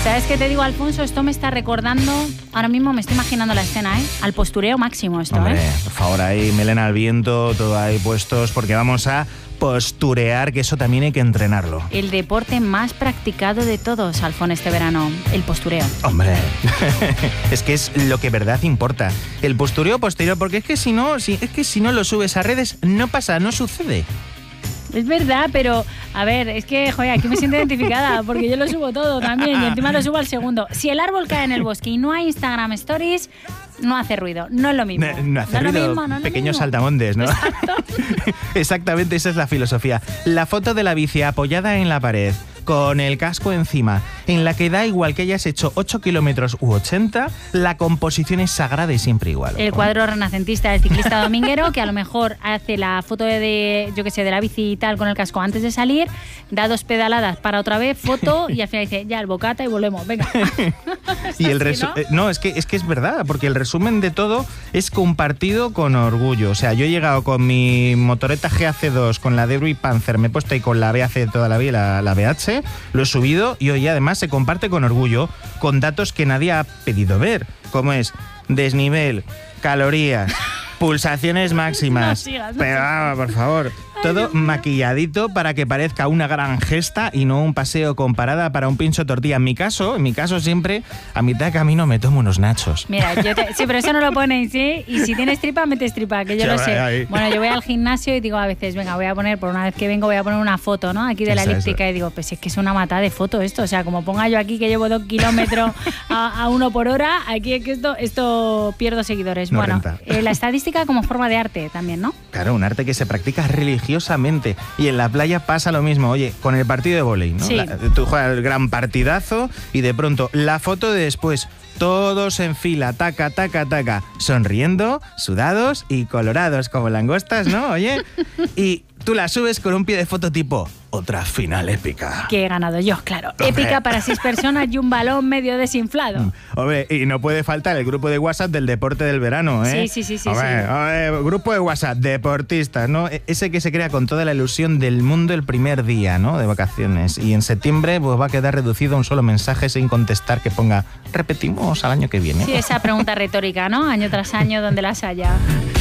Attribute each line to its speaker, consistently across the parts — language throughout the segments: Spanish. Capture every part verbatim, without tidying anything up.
Speaker 1: ¿Sabes qué te digo, Alfonso? Esto me está recordando, ahora mismo me estoy imaginando la escena, ¿eh? Al postureo máximo esto,
Speaker 2: Hombre,
Speaker 1: ¿eh?
Speaker 2: por favor, ahí melena al viento, todo ahí puestos, porque vamos a posturear, que eso también hay que entrenarlo.
Speaker 1: El deporte más practicado de todos, Alfonso, este verano, el postureo.
Speaker 2: Hombre, es que es lo que verdad importa. El postureo posterior, porque es que si no, si, es que si no lo subes a redes, no pasa, no sucede.
Speaker 1: Es verdad, pero a ver, es que, joder, aquí me siento identificada porque yo lo subo todo también y encima lo subo al segundo. Si el árbol cae en el bosque y no hay Instagram Stories, no hace ruido, no es lo mismo.
Speaker 2: No, no hace
Speaker 1: no
Speaker 2: ruido,
Speaker 1: lo mismo, no
Speaker 2: pequeños
Speaker 1: lo mismo.
Speaker 2: saltamontes, ¿no?
Speaker 1: Exacto.
Speaker 2: Exactamente, esa es la filosofía. La foto de la bici apoyada en la pared, con el casco encima, en la que da igual que hayas hecho ocho kilómetros u ochenta, la composición es sagrada y siempre igual.
Speaker 1: El cuadro renacentista del ciclista dominguero, que a lo mejor hace la foto de, de, yo qué sé, de la bici y tal con el casco antes de salir, da dos pedaladas para otra vez, foto, y al final dice, ya, el bocata y volvemos, venga.
Speaker 2: Y el
Speaker 1: así,
Speaker 2: resu-
Speaker 1: ¿no?
Speaker 2: eh, no, es que, es que es verdad, porque el resumen de todo es compartido con orgullo. O sea, yo he llegado con mi motoreta G A C dos, con la Debris Panzer, me he puesto ahí con la B A C toda la vida, la, la B H, lo he subido y hoy además se comparte con orgullo, con datos que nadie ha pedido ver, como es desnivel, calorías, pulsaciones máximas.
Speaker 1: No sigas, no
Speaker 2: Pero vamos, por favor, todo maquilladito para que parezca una gran gesta y no un paseo con parada para un pincho tortilla. En mi caso, en mi caso siempre, a mitad de camino me tomo unos nachos.
Speaker 1: Mira, yo te, sí, pero eso no lo ponéis, ¿sí? Y si tienes tripa, metes tripa, que yo
Speaker 2: Ya,
Speaker 1: lo sé.
Speaker 2: ahí.
Speaker 1: Bueno, yo voy al gimnasio y digo a veces, venga, voy a poner, por una vez que vengo, voy a poner una foto, ¿no? Aquí de la
Speaker 2: Eso,
Speaker 1: elíptica
Speaker 2: eso.
Speaker 1: y digo, pues es que es una matada de foto esto. O sea, como ponga yo aquí que llevo dos kilómetros a, a uno por hora, aquí es que esto, esto pierdo seguidores.
Speaker 2: No
Speaker 1: bueno,
Speaker 2: renta.
Speaker 1: eh, la estadística como forma de arte también, ¿no?
Speaker 2: Claro, un arte que se practica religiosamente. Y en la playa pasa lo mismo. Oye, con el partido de vóley, ¿no?
Speaker 1: Sí.
Speaker 2: La- tú juegas el gran partidazo y de pronto la foto de después, todos en fila, taca, taca, taca, sonriendo, sudados y colorados como langostas, ¿no? Oye, y tú la subes con un pie de foto tipo, otra final épica.
Speaker 1: Que he ganado yo, claro.
Speaker 2: Hombre.
Speaker 1: Épica para seis personas y un balón medio desinflado.
Speaker 2: Hombre, y no puede faltar el grupo de WhatsApp del deporte del verano, ¿eh?
Speaker 1: Sí, sí, sí, sí,
Speaker 2: Hombre,
Speaker 1: sí.
Speaker 2: hombre, grupo de WhatsApp, deportistas, ¿no? E- Ese que se crea con toda la ilusión del mundo el primer día, ¿no? De vacaciones. Y en septiembre pues va a quedar reducido a un solo mensaje sin contestar que ponga, repetimos al año que viene.
Speaker 1: Sí, esa pregunta retórica, ¿no? Año tras año, donde las haya.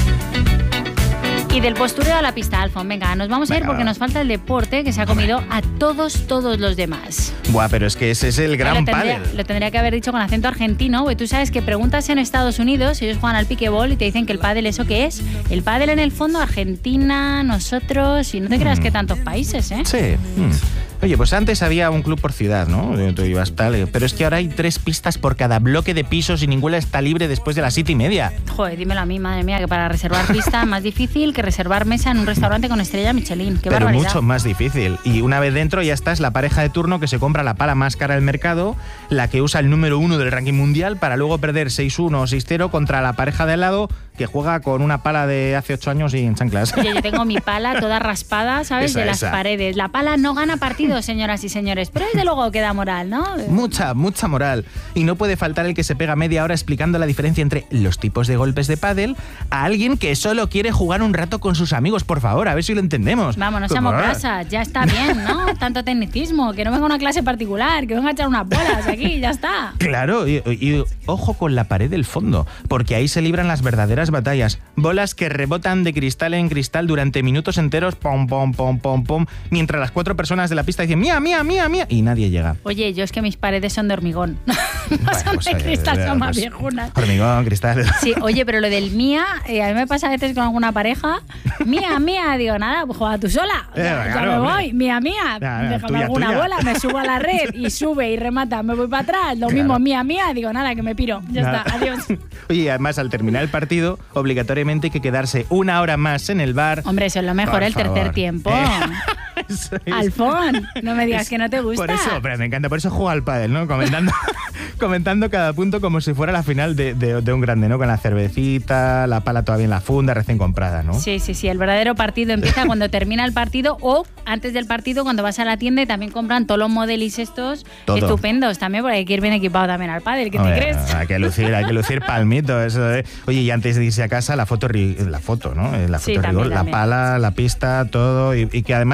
Speaker 1: Y del postureo a la pista, Alfon. Venga, nos vamos a ir
Speaker 2: Venga.
Speaker 1: porque nos falta el deporte que se ha comido a todos, todos los demás.
Speaker 2: Buah, pero es que ese es el gran
Speaker 1: lo, tendría,
Speaker 2: pádel.
Speaker 1: lo tendría que haber dicho con acento argentino, porque tú sabes que preguntas en Estados Unidos, ellos juegan al piquebol y te dicen que el pádel, ¿eso qué es? El pádel en el fondo, Argentina, nosotros, y no te creas que tantos países, ¿eh?
Speaker 2: Sí. Mm. Oye, pues antes había un club por ciudad, ¿no? Tú ibas tal, pero es que ahora hay tres pistas por cada bloque de pisos y ninguna está libre después de las siete y media.
Speaker 1: Joder, dímelo a mí, madre mía, que para reservar pista más difícil que reservar mesa en un restaurante con estrella Michelin. Qué
Speaker 2: Pero
Speaker 1: barbaridad.
Speaker 2: mucho más difícil. Y una vez dentro ya estás la pareja de turno que se compra la pala más cara del mercado, la que usa el número uno del ranking mundial para luego perder seis uno o seis cero contra la pareja de al lado que juega con una pala de hace ocho años y en chanclas.
Speaker 1: Oye, yo tengo mi pala toda raspada, ¿sabes?
Speaker 2: Esa,
Speaker 1: de las
Speaker 2: esa.
Speaker 1: paredes. La pala no gana partidos, señoras y señores, pero desde luego queda moral, ¿no?
Speaker 2: Mucha, mucha moral. Y no puede faltar el que se pega media hora explicando la diferencia entre los tipos de golpes de pádel a alguien que solo quiere jugar un rato con sus amigos. Por favor, a ver si lo entendemos.
Speaker 1: Vamos, no
Speaker 2: Por
Speaker 1: seamos
Speaker 2: favor.
Speaker 1: grasas, ya está bien, ¿no? Tanto tecnicismo, que no venga una clase particular, que venga a echar unas bolas aquí, ya está.
Speaker 2: Claro, y, y ojo con la pared del fondo, porque ahí se libran las verdaderas batallas. Bolas que rebotan de cristal en cristal durante minutos enteros, pom, pom, pom, pom, pom, mientras las cuatro personas de la pista dicen mía, mía, mía, mía, y nadie llega.
Speaker 1: Oye, yo es que mis paredes son de hormigón. No
Speaker 2: Bueno,
Speaker 1: son
Speaker 2: pues,
Speaker 1: de
Speaker 2: oye,
Speaker 1: cristal,
Speaker 2: eh,
Speaker 1: son más
Speaker 2: pues,
Speaker 1: viejunas.
Speaker 2: Hormigón, cristal.
Speaker 1: Sí, oye, pero lo del mía, eh, a mí me pasa a veces con alguna pareja. Mía, mía, digo, nada, pues juega tú sola.
Speaker 2: Eh,
Speaker 1: Ya, ya
Speaker 2: claro,
Speaker 1: me
Speaker 2: hombre.
Speaker 1: voy, mía, mía,
Speaker 2: Ya, ya,
Speaker 1: déjame
Speaker 2: tuya,
Speaker 1: alguna
Speaker 2: tuya.
Speaker 1: bola, me subo a la red y sube y remata, me voy para atrás. Lo
Speaker 2: Claro.
Speaker 1: mismo, mía, mía, digo, nada, que me piro. Ya
Speaker 2: Nada.
Speaker 1: está, adiós.
Speaker 2: Oye, y además al terminar el partido, obligatoriamente hay que quedarse una hora más en el bar.
Speaker 1: Hombre, eso es lo mejor,
Speaker 2: Por
Speaker 1: el tercer
Speaker 2: favor.
Speaker 1: tiempo.
Speaker 2: Eh, eso es.
Speaker 1: Alfón, no me digas
Speaker 2: Es-
Speaker 1: que no te gusta.
Speaker 2: Por eso, pero me encanta, por eso juego al pádel, ¿no? Comentando, comentando cada punto como si fuera la final de, de- de un grande, ¿no? Con la cervecita, la pala todavía en la funda, recién comprada, ¿no?
Speaker 1: Sí, sí, sí, el verdadero partido empieza cuando termina el partido o antes del partido cuando vas a la tienda y también compran todos los modelis estos
Speaker 2: Todo.
Speaker 1: estupendos también, porque hay que ir bien equipado también al pádel, ¿qué te
Speaker 2: Hombre,
Speaker 1: crees?
Speaker 2: Hay que lucir, hay que lucir palmito, eso, ¿eh? Oye, y antes de irse a casa, la foto, ri- la foto, ¿no? Eh, La
Speaker 1: Sí,
Speaker 2: foto
Speaker 1: también,
Speaker 2: rigor, la
Speaker 1: también.
Speaker 2: pala, la pista, todo, y, y que además el pie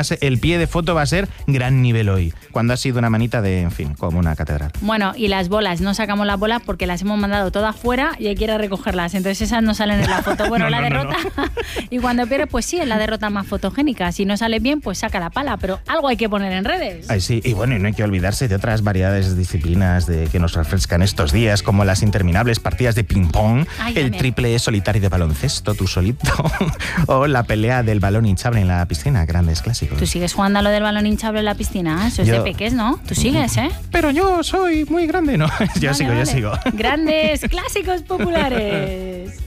Speaker 2: pie de foto va a ser gran nivel hoy, cuando ha sido una manita de, en fin, como una catedral.
Speaker 1: Bueno, y las bolas, no sacamos las bolas porque las hemos mandado todas fuera y hay que ir a recogerlas, entonces esas no salen en la foto. Bueno, no, la no, derrota, no, no. Y cuando pierdes, pues sí, es la derrota más fotogénica. Si no sale bien, pues saca la pala, pero algo hay que poner en redes.
Speaker 2: Ay, sí, y bueno, y no hay que olvidarse de otras variedades de disciplinas de que nos refrescan estos días, como las interminables partidas de ping-pong, el también. triple solitario de baloncesto, tú solito, o la pelea del balón hinchable en la piscina, grandes clásicos.
Speaker 1: ¿Tú sigues jugando a lo del balón hinchable en la piscina? Eso es yo... de peques, ¿no? Tú sigues, ¿eh?
Speaker 2: Pero yo soy muy grande, ¿no? Yo vale, sigo, vale. yo sigo.
Speaker 1: Grandes clásicos populares.